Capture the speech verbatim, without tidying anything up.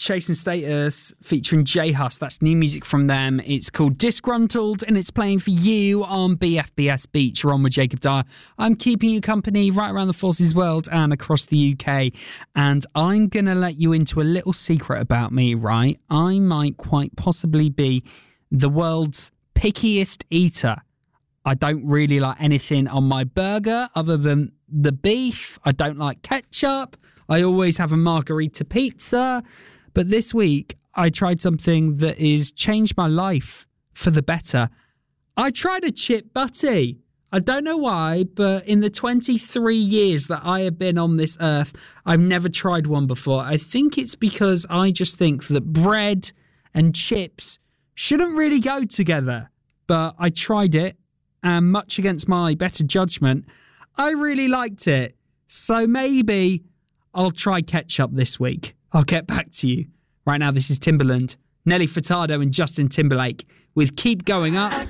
Chase and Status featuring J Hus. That's new music from them. It's called Disgruntled, and it's playing for you on B F B S Beach. You're on with Jacob Dyer. I'm keeping you company right around the Forces world and across the U K. And I'm going to let you into a little secret about me, right? I might quite possibly be the world's pickiest eater. I don't really like anything on my burger other than the beef. I don't like ketchup. I always have a margarita pizza. But this week, I tried something that has changed my life for the better. I tried a chip butty. I don't know why, but in the twenty-three years that I have been on this earth, I've never tried one before. I think it's because I just think that bread and chips shouldn't really go together. But I tried it, and much against my better judgment, I really liked it. So maybe I'll try ketchup this week. I'll get back to you. Right now, this is Timbaland, Nelly Furtado and Justin Timberlake with Keep Going Up